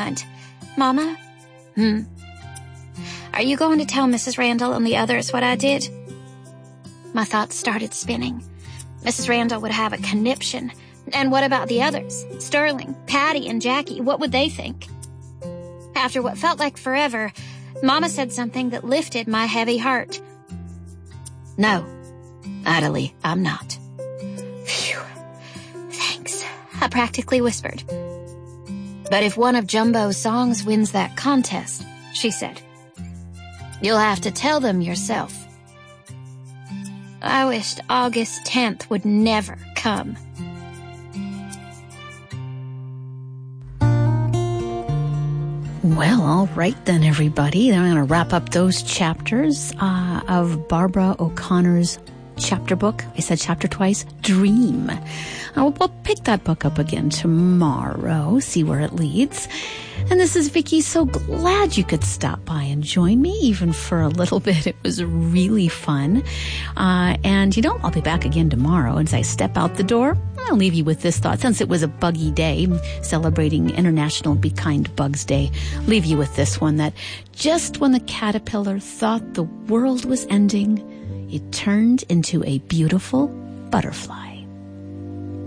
mind. Mama? Are you going to tell Mrs. Randall and the others what I did? My thoughts started spinning. Mrs. Randall would have a conniption. And what about the others? Sterling, Patty, and Jackie, what would they think? After what felt like forever, Mama said something that lifted my heavy heart. No, Adelie, I'm not. Phew. Thanks, I practically whispered. But if one of Jumbo's songs wins that contest, she said, you'll have to tell them yourself. I wished August 10th would never come. Well, all right then, everybody. I'm going to wrap up those chapters of Barbara O'Connor's chapter book. I said chapter twice. Dream. We'll pick that book up again tomorrow, see where it leads. And this is Vicki. So glad you could stop by and join me, even for a little bit. It was really fun. And, I'll be back again tomorrow. As I step out the door, I'll leave you with this thought. Since it was a buggy day, celebrating International Be Kind Bugs Day, leave you with this one, that just when the caterpillar thought the world was ending, it turned into a beautiful butterfly.